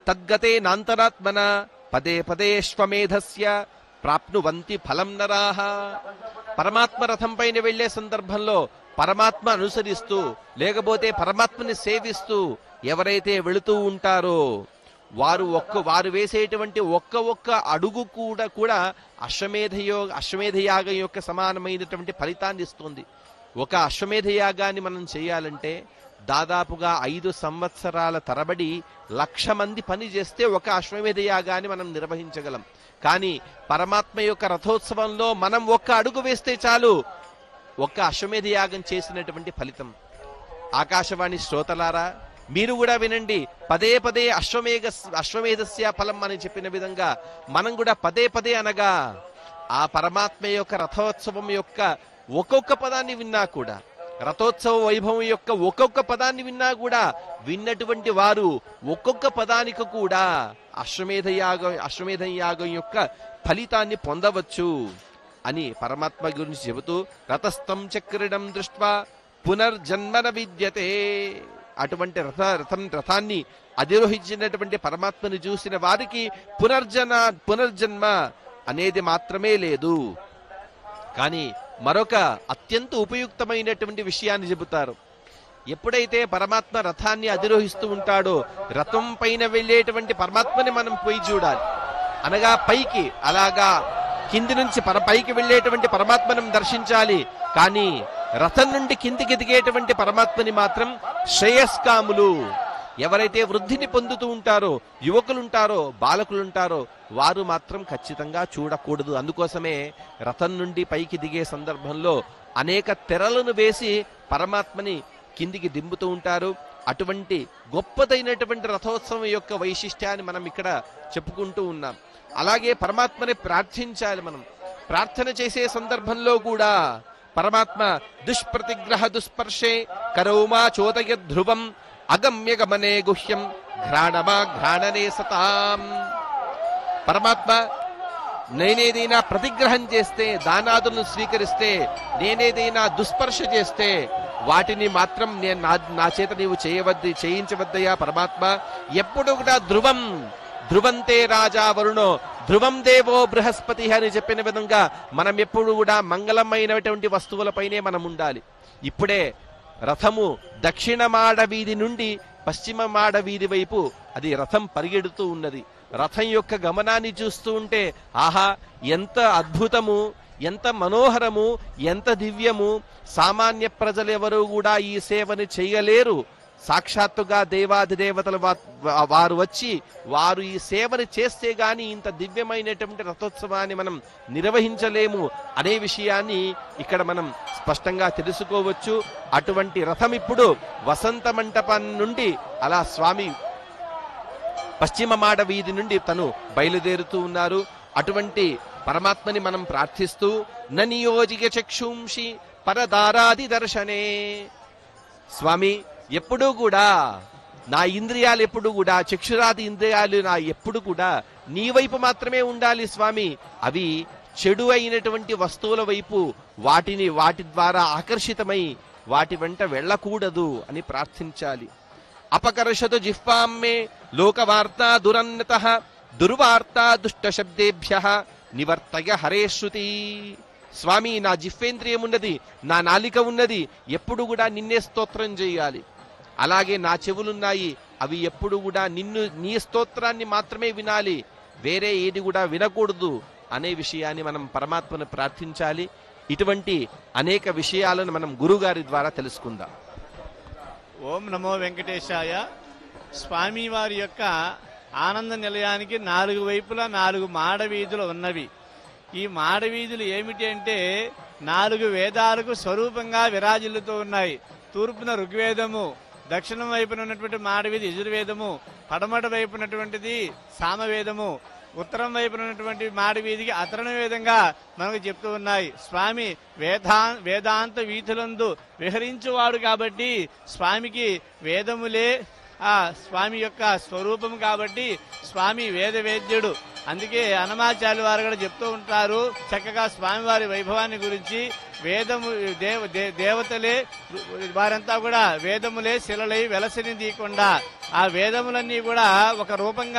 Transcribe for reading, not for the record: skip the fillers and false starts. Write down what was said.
తద్గతే నాంతరాత్మన పదే పదేష్వమేధస్య ప్రాప్నువంతి ఫలం నరాహ. పరమాత్మ రథం పైన వెళ్లే సందర్భంలో పరమాత్మ అనుసరిస్తూ లేకపోతే పరమాత్మని సేవిస్తూ ఎవరైతే వెళుతూ ఉంటారో వారు వేసేటువంటి ఒక్క అడుగు కూడా అశ్వమేధ యాగం యొక్క సమానమైనటువంటి ఫలితాన్ని ఇస్తుంది. ఒక అశ్వమేధ యాగాన్ని మనం చేయాలంటే దాదాపుగా 5 సంవత్సరాల తరబడి 1,00,000 మంది పని చేస్తే ఒక అశ్వమేధ యాగాన్ని మనం నిర్వహించగలం. కానీ పరమాత్మ యొక్క రథోత్సవంలో మనం ఒక్క అడుగు వేస్తే చాలు ఒక్క అశ్వమేధ యాగం చేసినటువంటి ఫలితం. ఆకాశవాణి శ్రోతలారా, మీరు కూడా వినండి. పదే పదే అశ్వమేధస్య ఫలం అని చెప్పిన విధంగా మనం కూడా పదే పదే అనగా ఆ పరమాత్మ యొక్క రథోత్సవం యొక్క ఒక్కొక్క పదాన్ని విన్నా కూడా, రథోత్సవ వైభవం యొక్క ఒక్కొక్క పదాన్ని విన్నా కూడా విన్నటువంటి వారు ఒక్కొక్క పదానికి కూడా అశ్వమేధ యాగం యొక్క ఫలితాన్ని పొందవచ్చు అని పరమాత్మ గురించి చెబుతూ, రథస్థం చక్రిడం దృష్ట్వా పునర్జన్మన విద్యతే. అటువంటి రథాన్ని అధిరోహించినటువంటి పరమాత్మని చూసిన వారికి పునర్జన్మ అనేది మాత్రమే లేదు. కానీ మరొక అత్యంత ఉపయుక్తమైనటువంటి విషయాన్ని చెబుతారు. ఎప్పుడైతే పరమాత్మ రథాన్ని అధిరోహిస్తూ ఉంటాడో రథం పైన వెళ్ళేటువంటి పరమాత్మని మనం పోయి చూడాలి. అనగా పైకి, అలాగా కింది నుంచి పైకి వెళ్ళేటువంటి పరమాత్మను దర్శించాలి. కానీ రథం నుండి కిందికి దిగేటువంటి పరమాత్మని మాత్రం శ్రేయస్కాములు, ఎవరైతే వృద్ధిని పొందుతూ ఉంటారో, యువకులుంటారో, బాలకులుంటారో వారు మాత్రం ఖచ్చితంగా చూడకూడదు. అందుకోసమే రథం నుండి పైకి దిగే సందర్భంలో అనేక తెరలను వేసి పరమాత్మని కిందికి దింపుతూ ఉంటారు. అటువంటి గొప్పదైనటువంటి రథోత్సవం యొక్క వైశిష్ట్యాన్ని మనం ఇక్కడ చెప్పుకుంటూ ఉన్నాం. అలాగే పరమాత్మని ప్రార్థించాలి. మనం ప్రార్థన చేసే సందర్భంలో కూడా పరమాత్మ దుష్ప్రతిగ్రహ దుస్పర్శే కరౌమా చోదయ ధ్రువం అగమ్య గమనే గుహ్యం ఘ్రాణమా ఘ్రాణనే సతాం. పరమాత్మ నేనేదైనా ప్రతిగ్రహం చేస్తే, దానాదులను స్వీకరిస్తే, నేనేదైనా దుస్పర్శ చేస్తే వాటిని మాత్రం నా చేత నీవు చేయించవద్దయా పరమాత్మ. ఎప్పుడు కూడా ధ్రువంతే రాజా వరుణో ధ్రువం దేవో బృహస్పతి అని చెప్పిన విధంగా మనం ఎప్పుడు కూడా మంగళమైనటువంటి వస్తువులపైనే మనం ఉండాలి. ఇప్పుడే రథము దక్షిణ మాడ వీధి నుండి పశ్చిమ మాడ వీధి వైపు అది రథం పరిగెడుతూ ఉన్నది. రథం యొక్క గమనాన్ని చూస్తూ ఉంటే ఆహా, ఎంత అద్భుతము, ఎంత మనోహరము, ఎంత దివ్యము. సామాన్య ప్రజలు ఎవరు కూడా ఈ సేవని చేయలేరు. సాక్షాత్తుగా దేవాధిదేవతలు వారు వచ్చి వారు ఈ సేవని చేస్తే గాని ఇంత దివ్యమైనటువంటి రథోత్సవాన్ని మనం నిర్వహించలేము అనే విషయాన్ని ఇక్కడ మనం స్పష్టంగా తెలుసుకోవచ్చు. అటువంటి రథం ఇప్పుడు వసంత మంటపం నుండి అలా స్వామి పశ్చిమ మాడ వీధి నుండి తను బయలుదేరుతూ ఉన్నారు. అటువంటి పరమాత్మని మనం ప్రార్థిస్తూ ననియోజిక చక్షుంషి పరదారాది దర్శనే. స్వామి, ఎప్పుడూ కూడా నా ఇంద్రియాలు ఎప్పుడు కూడా, చక్షురాది ఇంద్రియాలు నా ఎప్పుడు కూడా నీ వైపు మాత్రమే ఉండాలి స్వామి. అవి చెడు అయినటువంటి వస్తువుల వైపు వాటి ద్వారా ఆకర్షితమై వాటి వెంట వెళ్ళకూడదు అని ప్రార్థించాలి. అపకర్షతు జిహ్వామ్మే లోకవార్తా దురన్నతః దుర్వార్తా దుష్ట శబ్దేభ్యః నివర్తయ హరే శృతి. స్వామి, నా జిహ్వేంద్రియం ఉన్నది, నా నాలిక ఉన్నది, ఎప్పుడు కూడా నిన్నే స్తోత్రం చేయాలి. అలాగే నా చెవులున్నాయి, అవి ఎప్పుడు కూడా నీ స్తోత్రాన్ని మాత్రమే వినాలి, వేరే ఏది కూడా వినకూడదు అనే విషయాన్ని మనం పరమాత్మను ప్రార్థించాలి. ఇటువంటి అనేక విషయాలను మనం గురుగారి ద్వారా తెలుసుకుందాం. ఓం నమో వెంకటేశాయ. స్వామివారి యొక్క ఆనంద నిలయానికి 4 వైపులా 4 మాడవీధులు ఉన్నవి. ఈ మాడవీధులు ఏమిటి అంటే 4 వేదాలకు స్వరూపంగా విరాజిల్లుతూ ఉన్నాయి. తూర్పున ఋగ్వేదము, దక్షిణం వైపున ఉన్నటువంటి మాడవీధి యజుర్వేదము, పడమట వైపు ఉన్నటువంటిది సామవేదము, ఉత్తరం వైపున ఉన్నటువంటి మాడవీధికి అతరణ వేదంగా మనకు చెప్తూ ఉన్నాయి. స్వామి వేదాంత వీధులందు విహరించువాడు కాబట్టి స్వామికి వేదములే ఆ స్వామి యొక్క స్వరూపం కాబట్టి స్వామి వేదవేద్యుడు. అందుకే హనుమాచార్య వారు కూడా చెప్తూ ఉంటారు చక్కగా స్వామివారి వైభవాన్ని గురించి. వేదము దేవతలే వారంతా కూడా వేదములే శిలలై వెలసిని దీకుండా ఆ వేదములన్నీ కూడా ఒక రూపంగా